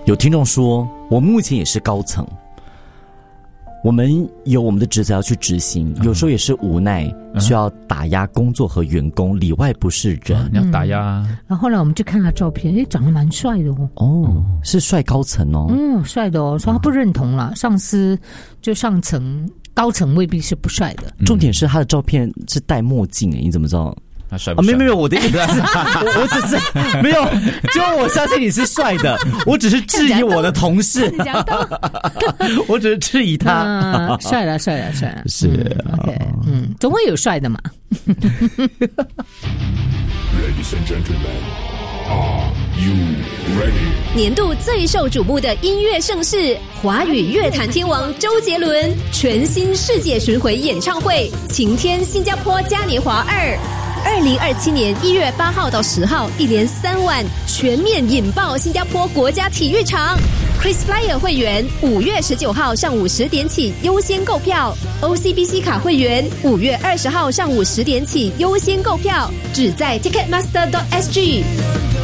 有听众说，我目前也是高层，我们有我们的职责要去执行，有时候也是无奈，需要打压工作和员工，里外不是人。 你要打压啊。 然后后来我们就看他照片，长得蛮帅的哦。 哦，是帅高层哦。 帅的哦，所以他不认同啦，上司就上层，高层未必是不帅的。 重点是他的照片是戴墨镜你怎么知道？ 他帅不帅？ 没有，我的意思是，我只是没有，就我相信你是帅的，我只是质疑我的同事，我只是质疑他。 帅了，帅了。 是 ，OK，总会有帅的嘛。 Ladies and gentlemen, are you ready? 年度最受瞩目的音乐盛事——华语乐坛天王周杰伦全新世界巡回演唱会《晴天新加坡嘉年华2》，2027年1月8号到10号，一连3晚全面引爆新加坡国家体育场。Chris Flyer 会员5月19号上午10点起优先购票 ，OCBC 卡会员5月20号上午10点起优先购票，只在 Ticketmaster.sg。